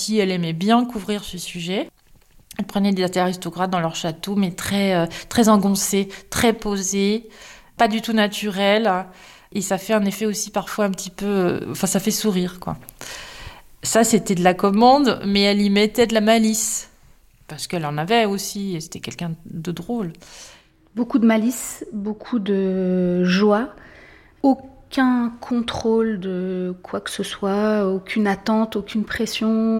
aussi, elle aimait bien couvrir ce sujet. Elle prenait des aristocrates dans leur château, mais très, très engoncés, très posés, pas du tout naturels. Et ça fait un effet aussi parfois un petit peu... ça fait sourire, quoi. Ça, c'était de la commande, mais elle y mettait de la malice. Parce qu'elle en avait aussi, et c'était quelqu'un de drôle. Beaucoup de malice, beaucoup de joie. Aucun contrôle de quoi que ce soit, aucune attente, aucune pression.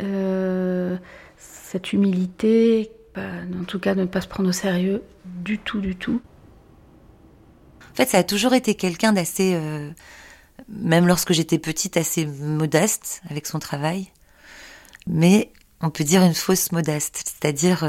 Cette humilité, en tout cas ne pas se prendre au sérieux du tout, du tout. En fait, ça a toujours été quelqu'un d'assez, même lorsque j'étais petite, assez modeste avec son travail. Mais on peut dire une fausse modeste, c'est-à-dire...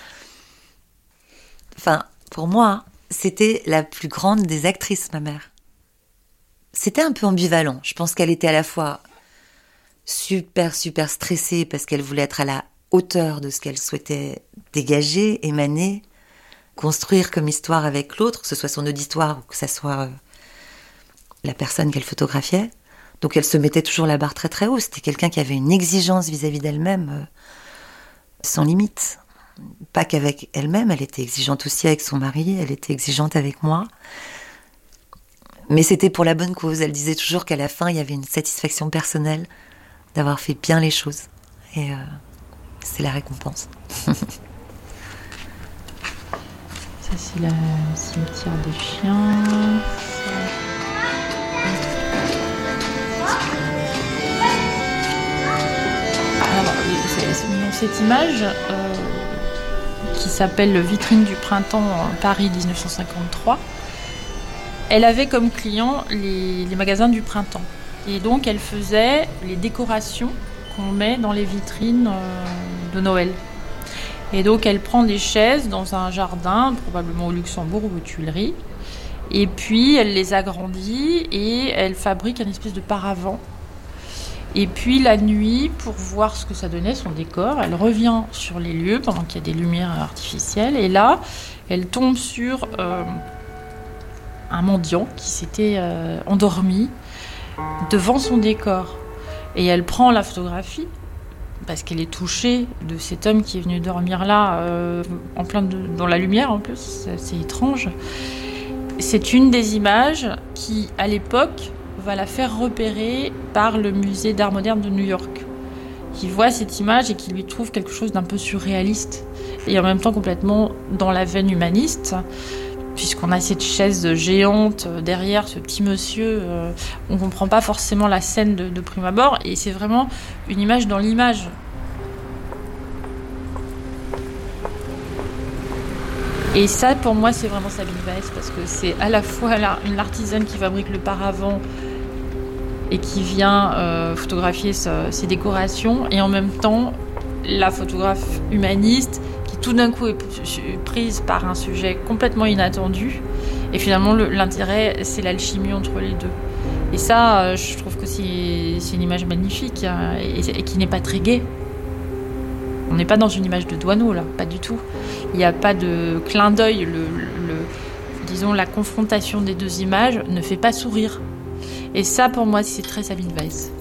pour moi, c'était la plus grande des actrices, ma mère. C'était un peu ambivalent. Je pense qu'elle était à la fois super, super stressée parce qu'elle voulait être à la hauteur de ce qu'elle souhaitait dégager, émaner, construire comme histoire avec l'autre, que ce soit son auditoire ou que ce soit la personne qu'elle photographiait. Donc elle se mettait toujours la barre très très haut. C'était quelqu'un qui avait une exigence vis-à-vis d'elle-même sans limite. Pas qu'avec elle-même, elle était exigeante aussi avec son mari, elle était exigeante avec moi. Mais c'était pour la bonne cause. Elle disait toujours qu'à la fin, il y avait une satisfaction personnelle d'avoir fait bien les choses. Et c'est la récompense. Ça, c'est le cimetière des chiens. Alors, dans cette image... qui s'appelle « Vitrine du printemps Paris 1953 », elle avait comme client les magasins du printemps. Et donc, elle faisait les décorations qu'on met dans les vitrines de Noël. Et donc, elle prend des chaises dans un jardin, probablement au Luxembourg ou aux Tuileries. Et puis, elle les agrandit et elle fabrique une espèce de paravent. Et puis la nuit, pour voir ce que ça donnait, son décor, elle revient sur les lieux pendant qu'il y a des lumières artificielles. Et là, elle tombe sur un mendiant qui s'était endormi devant son décor. Et elle prend la photographie, parce qu'elle est touchée de cet homme qui est venu dormir là, en plein dans la lumière en plus. C'est étrange. C'est une des images qui, à l'époque, va la faire repérer par le musée d'art moderne de New York, qui voit cette image et qui lui trouve quelque chose d'un peu surréaliste et en même temps complètement dans la veine humaniste, puisqu'on a cette chaise géante derrière ce petit monsieur. On ne comprend pas forcément la scène de prime abord, et c'est vraiment une image dans l'image. Et ça, pour moi, c'est vraiment Sabine Weiss, parce que c'est à la fois l'artisane qui fabrique le paravent et qui vient photographier ses décorations, et en même temps, la photographe humaniste qui tout d'un coup est prise par un sujet complètement inattendu. Et finalement, l'intérêt, c'est l'alchimie entre les deux. Et ça, je trouve que c'est une image magnifique, et qui n'est pas très gaie. On n'est pas dans une image de Doisneau, là, pas du tout. Il n'y a pas de clin d'œil. Disons, la confrontation des deux images ne fait pas sourire. Et ça, pour moi, c'est très Sabine Weiss.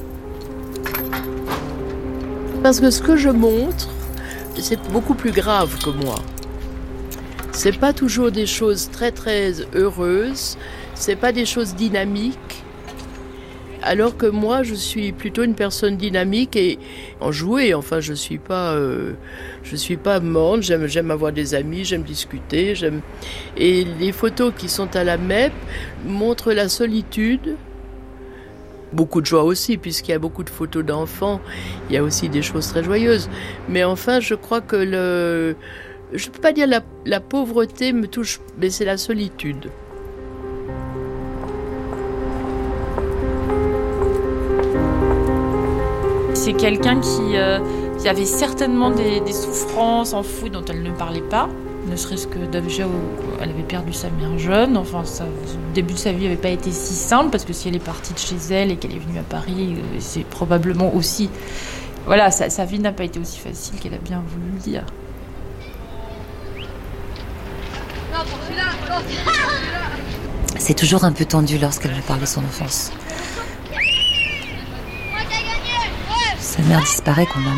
Parce que ce que je montre, c'est beaucoup plus grave que moi. C'est pas toujours des choses très très heureuses, c'est pas des choses dynamiques. Alors que moi, je suis plutôt une personne dynamique et enjouée. Enfin, je suis pas morne. J'aime avoir des amis, j'aime discuter. Et les photos qui sont à la MEP montrent la solitude. Beaucoup de joie aussi, puisqu'il y a beaucoup de photos d'enfants. Il y a aussi des choses très joyeuses. Mais enfin, je crois que je ne peux pas dire la pauvreté me touche, mais c'est la solitude. C'est quelqu'un qui avait certainement des souffrances enfouies dont elle ne parlait pas, ne serait-ce que d'objets où elle avait perdu sa mère jeune. Enfin, le début de sa vie n'avait pas été si simple, parce que si elle est partie de chez elle et qu'elle est venue à Paris, c'est probablement aussi... Voilà, sa vie n'a pas été aussi facile qu'elle a bien voulu le dire. C'est toujours un peu tendu lorsqu'elle me parle de son enfance. Sa mère disparaît quand maman